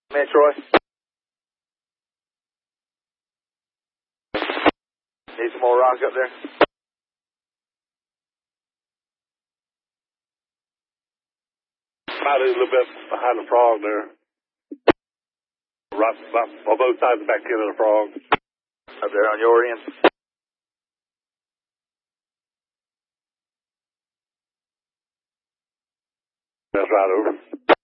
Man, Troy. Need some more rock up there? Probably a little bit behind the frog there. Right on both sides of the back end of the frog. Up there on your end? That's right over.